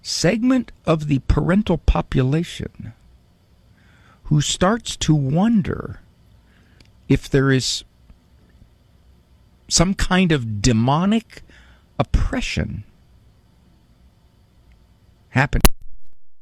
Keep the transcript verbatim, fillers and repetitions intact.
segment of the parental population who starts to wonder if there is some kind of demonic oppression happening